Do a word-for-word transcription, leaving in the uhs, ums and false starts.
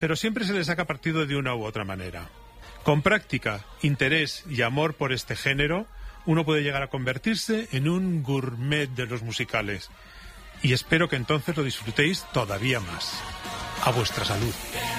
pero siempre se le saca partido de una u otra manera. Con práctica, interés y amor por este género, uno puede llegar a convertirse en un gourmet de los musicales. Y espero que entonces lo disfrutéis todavía más. A vuestra salud.